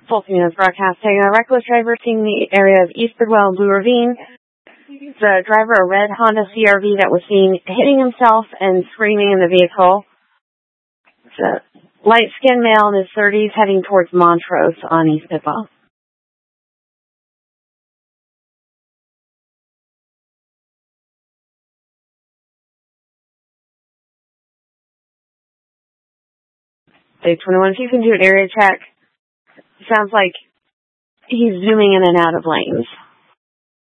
Full News broadcasting. A reckless driver seen the area of East Bidwell and Blue Ravine. The driver, a red Honda CRV that was seen hitting himself and screaming in the vehicle. It's a light-skinned male in his 30s heading towards Montrose on East Bidwell. Day 21, if you can do an area check. Sounds like he's zooming in and out of lanes.